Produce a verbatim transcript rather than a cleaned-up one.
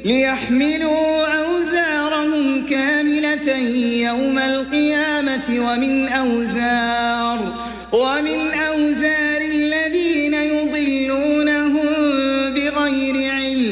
ليحملوا أوزارهم كاملة يوم القيامة ومن أوزار ومن أوزار الذين